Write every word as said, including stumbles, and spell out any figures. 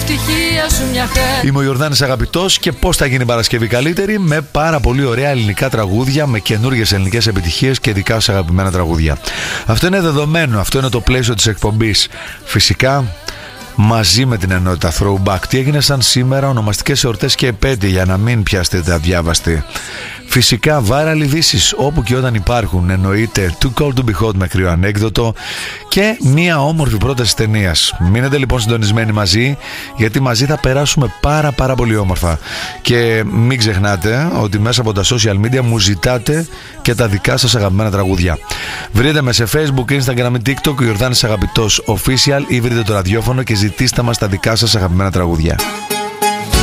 ευτυχία σου μια χάρη. Είμαι ο Ιορδάνης Αγαπητός και πώς θα γίνει η Παρασκευή καλύτερη? Με πάρα πολύ ωραία ελληνικά τραγούδια, με καινούργιες ελληνικές επιτυχίες και δικά σας αγαπημένα τραγούδια. Αυτό είναι δεδομένο, αυτό είναι το πλαίσιο της εκπομπής. Φυσικά μαζί με την ενότητα Throwback. Τι έγινε σαν σήμερα, ονομαστικές εορτές και επέτειοι, για να μην πιάσετε αδιάβαστοι. Φυσικά viral ειδήσεις όπου και όταν υπάρχουν, εννοείται Too Cold to Be Hot με κρύο ανέκδοτο και μία όμορφη πρόταση ταινίας. Μείνετε λοιπόν συντονισμένοι μαζί, γιατί μαζί θα περάσουμε πάρα πάρα πολύ όμορφα. Και μην ξεχνάτε ότι μέσα από τα social media μου ζητάτε και τα δικά σας αγαπημένα τραγούδια. Βρείτε με σε Facebook, Instagram ή TikTok Ιορδάνης Αγαπητός Official ή βρείτε το ραδιόφωνο και ζητήστε μας τα δικά σας αγαπημένα τραγούδια.